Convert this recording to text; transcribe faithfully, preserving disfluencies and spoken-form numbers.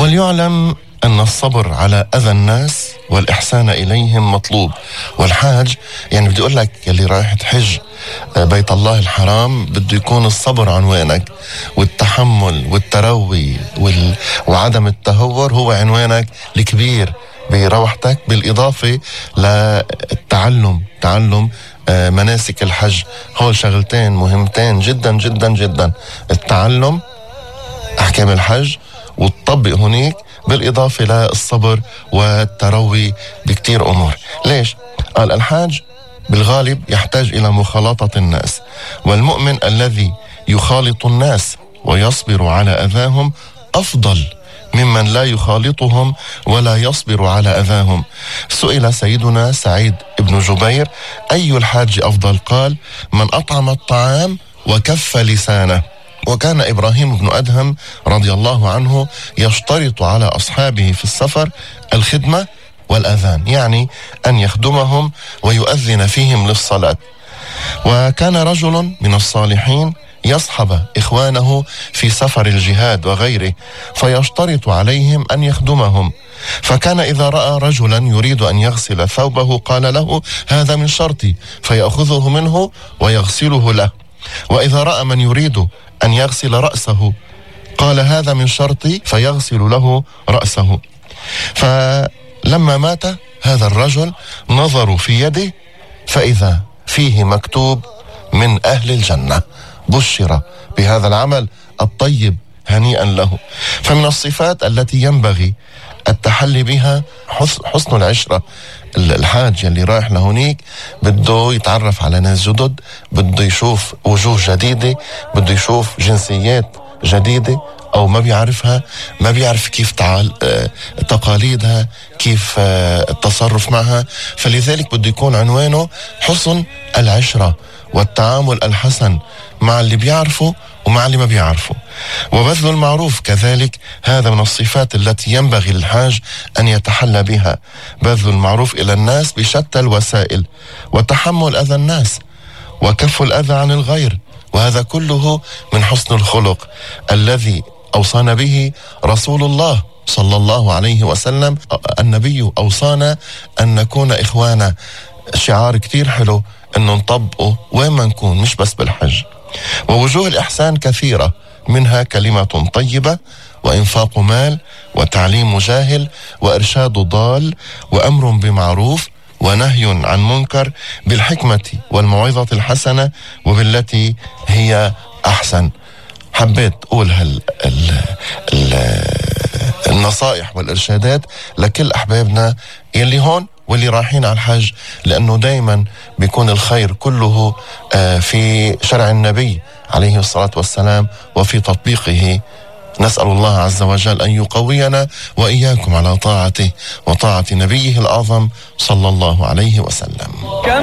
وليعلم أن الصبر على أذى الناس والإحسان إليهم مطلوب. والحاج يعني بدي أقول لك اللي رايح تحج بيت الله الحرام بده يكون الصبر عنوانك، والتحمل والتروي وال... وعدم التهور هو عنوانك الكبير بروحتك، بالإضافة للتعلم تعلم مناسك الحج. هول شغلتين مهمتين جدا جدا جدا، التعلم أحكام الحج وتطبق هناك، بالإضافة للصبر والتروي بكتير أمور. ليش؟ قال الحاج بالغالب يحتاج إلى مخالطة الناس، والمؤمن الذي يخالط الناس ويصبر على أذاهم أفضل ممن لا يخالطهم ولا يصبر على أذاهم. سئل سيدنا سعيد بن جبير أي الحاج أفضل؟ قال من أطعم الطعام وكف لسانه. وكان إبراهيم بن أدهم رضي الله عنه يشترط على أصحابه في السفر الخدمة والأذان، يعني أن يخدمهم ويؤذن فيهم للصلاة. وكان رجل من الصالحين يصحب إخوانه في سفر الجهاد وغيره فيشترط عليهم أن يخدمهم، فكان إذا رأى رجلا يريد أن يغسل ثوبه قال له هذا من شرطي، فيأخذه منه ويغسله له. وإذا رأى من يريد أن يغسل رأسه قال هذا من شرطي، فيغسل له رأسه. فلما مات هذا الرجل نظروا في يده فإذا فيه مكتوب من أهل الجنة، بشر بهذا العمل الطيب هنيئا له. فمن الصفات التي ينبغي التحلي بها حسن العشرة. الحاج اللي رايح لهونيك بده يتعرف على ناس جدد، بده يشوف وجوه جديدة، بده يشوف جنسيات جديدة أو ما بيعرفها، ما بيعرف كيف تعال آه تقاليدها، كيف آه التصرف معها. فلذلك بده يكون عنوانه حسن العشرة والتعامل الحسن مع اللي بيعرفه ومع اللي ما بيعرفه. وبذل المعروف كذلك هذا من الصفات التي ينبغي للحاج أن يتحلى بها، بذل المعروف إلى الناس بشتى الوسائل، وتحمل أذى الناس، وكف الأذى عن الغير. وهذا كله من حسن الخلق الذي أوصانا به رسول الله صلى الله عليه وسلم. النبي أوصانا أن نكون إخوانا، شعار كتير حلو أنه نطبقه وين ما نكون، مش بس بالحج. ووجوه الإحسان كثيرة، منها كلمة طيبة، وإنفاق مال، وتعليم جاهل، وإرشاد ضال، وأمر بمعروف، ونهي عن منكر، بالحكمة والموعظة الحسنة، وبالتي هي أحسن. حبيت أقول هال ال ال النصائح والإرشادات لكل أحبابنا يلي هون واللي رايحين على الحج، لأنه دايما بيكون الخير كله في شرع النبي عليه الصلاة والسلام وفي تطبيقه. نسأل الله عز وجل أن يقوينا وإياكم على طاعته وطاعة نبيه الأعظم صلى الله عليه وسلم.